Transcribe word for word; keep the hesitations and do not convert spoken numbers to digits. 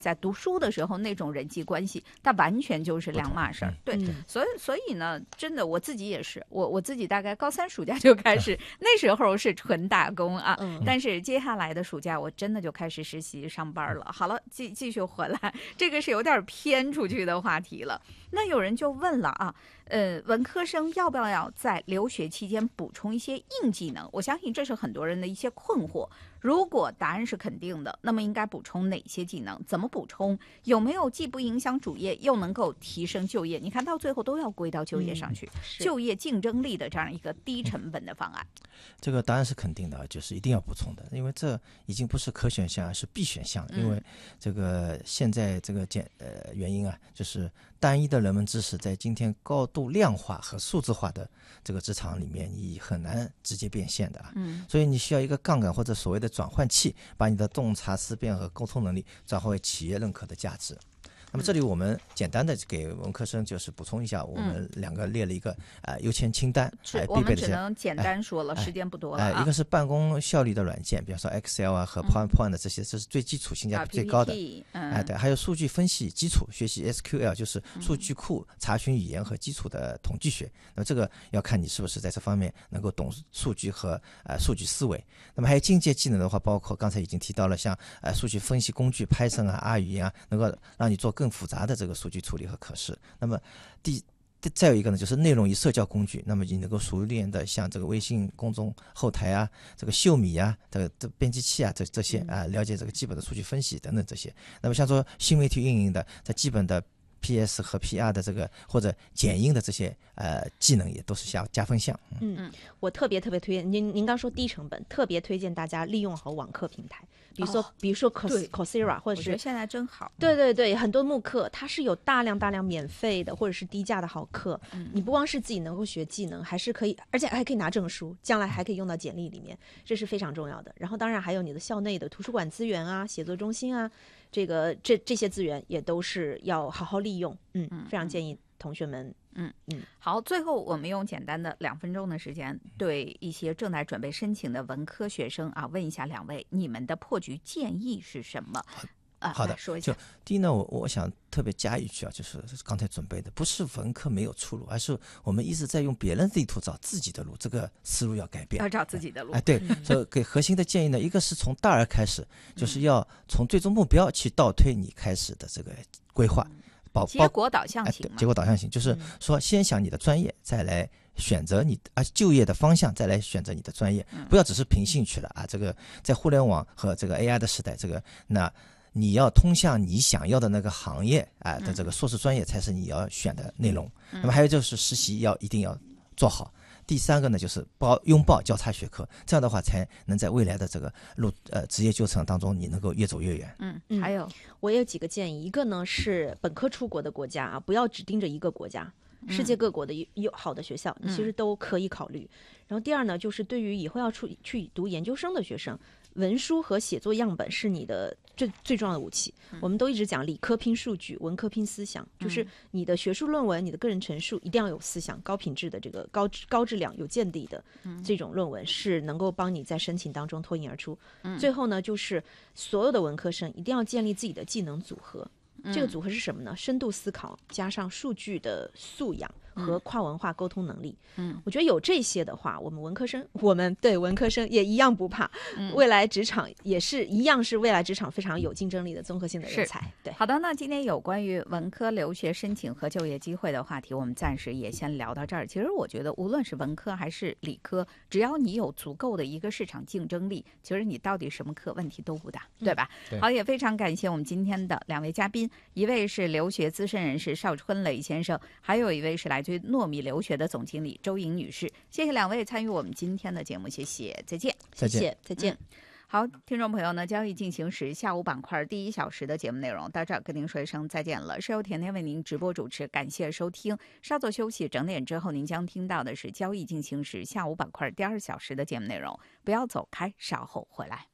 在读书的时候那种人际关系，它完全就是两码事儿。对， 嗯、 所以所以呢，真的我自己也是，我我自己大概高三暑假就开始，那时候是纯打工啊， 嗯、 但是接下来的暑假我真的就开始实习上班了。好了，继继续回来，这个是有点偏出去的话题了。那有人就问了啊，呃，文科生要不要在留学期间补充一些硬技能？我相信这是很多人的一些困惑。如果答案是肯定的，那么应该补充哪些技能？怎么补充？有没有既不影响主业，又能够提升就业？你看到最后都要归到就业上去， 嗯、 就业竞争力的这样一个低成本的方案。 这个答案是肯定的，就是一定要补充的，因为这已经不是可选项，而是必选项。因为这个现在这个简呃原因啊，就是单一的人文知识在今天高度量化和数字化的这个职场里面，你很难直接变现的啊。 嗯， 所以你需要一个杠杆或者所谓的转换器，把你的洞察思辨和沟通能力转化为企业认可的价值。那么这里我们简单的给文科生就是补充一下，我们两个列了一个呃优先清单， 是我们只能简单说了，时间不多了啊。 一个是办公效率的软件，比方说 Excel 啊和 PowerPoint 这些，这是最基础性价比最高的。哎，对，还有数据分析基础学习 S Q L， 就是数据库查询语言和基础的统计学。那么这个要看你是不是在这方面能够懂数据和呃数据思维。那么还有进阶技能的话，包括刚才已经提到了，像呃数据分析工具 Python 啊、R 语言啊，能够让你做更复杂的这个数据处理和可视。那么第再有一个呢，就是内容与社交工具，那么你能够熟练的像这个微信公众后台啊、这个秀米啊、这个这编辑器啊，这这些啊，了解这个基本的数据分析等等这些。那么像说新媒体运营的，在基本的 P S 和 P R 的这个或者剪映的这些呃技能也都是加加分项。 嗯嗯，我特别特别推荐您，您刚说低成本，特别推荐大家利用好网课平台，比如说、哦、比如说 Coursera 或者是， 我觉得现在真好。 对对对，很多慕课它是有大量大量免费的或者是低价的好课，嗯、你不光是自己能够学技能，还是可以，而且还可以拿证书，将来还可以用到简历里面，这是非常重要的。然后当然还有你的校内的图书馆资源啊、写作中心啊。这个这这些资源也都是要好好利用，嗯，非常建议同学们， 嗯嗯。好，最后我们用简单的两分钟的时间，对一些正在准备申请的文科学生啊，问一下两位，你们的破局建议是什么？啊、 好的， 说一下。 就第一呢，我我想特别加一句啊，就是刚才准备的，不是文科没有出路，而是我们一直在用别人的地图找自己的路，这个思路要改变， 要找自己的路。 哎，对，嗯、所以给核心的建议呢，一个是从大而开始，就是要从最终目标去倒推你开始的这个规划， 包结果导向型、 哎，结果导向型就是说，先想你的专业，再来选择你啊就业的方向，再来选择你的专业，不要只是凭兴趣了啊。这个在互联网和这个 A I 的时代，这个那。你要通向你想要的那个行业啊的这个硕士专业才是你要选的内容。嗯、那么还有就是实习要一定要做好。第三个呢，就是抱拥抱交叉学科，这样的话才能在未来的这个路呃职业就程当中，你能够越走越远。 嗯，还有我也有几个建议，一个呢是本科出国的国家啊，不要只盯着一个国家。世界各国的有好的学校，你其实都可以考虑。然后第二呢，就是对于以后要出去读研究生的学生，文书和写作样本是你的最最重要的武器。我们都一直讲理科拼数据，文科拼思想，就是你的学术论文、你的个人陈述一定要有思想，高品质的这个高高质量、有见地的这种论文是能够帮你在申请当中脱颖而出。最后呢，就是所有的文科生一定要建立自己的技能组合。这个组合是什么呢？深度思考加上数据的素养和跨文化沟通能力。嗯，我觉得有这些的话，我们文科生，我们对文科生也一样不怕。嗯，未来职场也是一样，是未来职场非常有竞争力的综合性的人才。对， 好的，那今天有关于文科留学申请和就业机会的话题，我们暂时也先聊到这儿。其实我觉得，无论是文科还是理科，只要你有足够的一个市场竞争力，其实你到底什么科问题都不大，对吧？ 对。 好，也非常感谢我们今天的两位嘉宾。一位是留学资深人士邵春磊先生，还有一位是来自于糯米留学的总经理周莹女士。谢谢两位参与我们今天的节目，谢谢，再见， 再见， 谢谢再见。 嗯好，听众朋友呢，交易进行时下午板块第一小时的节目内容到这儿跟您说一声再见了，是由甜甜为您直播主持，感谢收听。稍作休息，整点之后您将听到的是交易进行时下午板块第二小时的节目内容，不要走开，稍后回来。